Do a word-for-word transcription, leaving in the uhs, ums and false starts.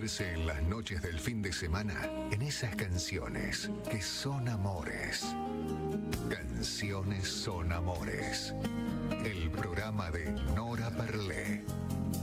sumergirse en las noches del fin de semana en esas canciones que son amores. Canciones son amores. El programa de Nora Perlé.